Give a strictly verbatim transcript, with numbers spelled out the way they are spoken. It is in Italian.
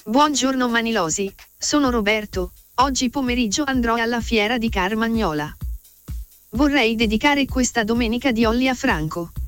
Buongiorno Manilosi, sono Roberto, oggi pomeriggio andrò alla fiera di Carmagnola. Vorrei dedicare questa domenica di Olli a Franco.